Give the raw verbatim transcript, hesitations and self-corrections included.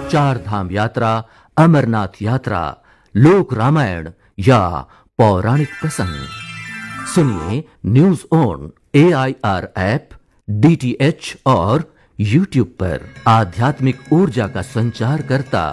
चार धाम यात्रा, अमरनाथ यात्रा, लोक रामायण या पौराणिक प्रसंग सुनिए news on A I R app, D T H और यूट्यूब पर। आध्यात्मिक ऊर्जा का संचार करता